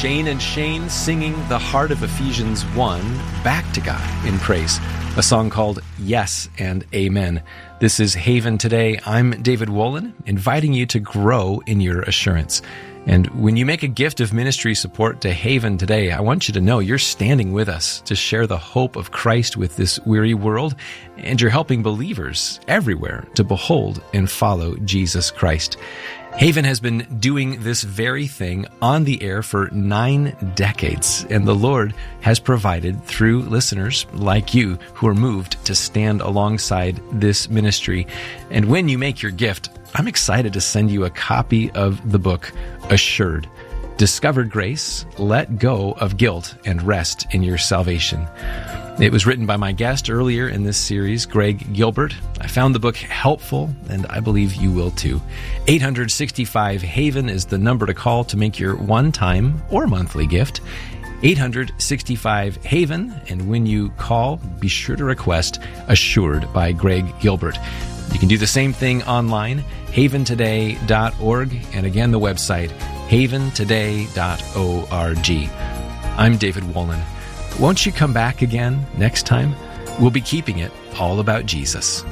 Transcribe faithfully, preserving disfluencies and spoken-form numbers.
Shane and Shane singing the heart of Ephesians one back to God in praise, a song called Yes and Amen. This is Haven Today. I'm David Wolin, inviting you to grow in your assurance. And when you make a gift of ministry support to Haven Today, I want you to know you're standing with us to share the hope of Christ with this weary world, and you're helping believers everywhere to behold and follow Jesus Christ. Haven has been doing this very thing on the air for nine decades, and the Lord has provided through listeners like you who are moved to stand alongside this ministry. And when you make your gift, I'm excited to send you a copy of the book, Assured, Discovered Grace, Let Go of Guilt, and Rest in Your Salvation. It was written by my guest earlier in this series, Greg Gilbert. I found the book helpful, and I believe you will too. eight hundred sixty-five Haven is the number to call to make your one-time or monthly gift. eight hundred sixty-five Haven, and when you call, be sure to request Assured by Greg Gilbert. You can do the same thing online, haven today dot org, and again, the website, haven today dot org. I'm David Wolin. Won't you come back again next time? We'll be keeping it all about Jesus.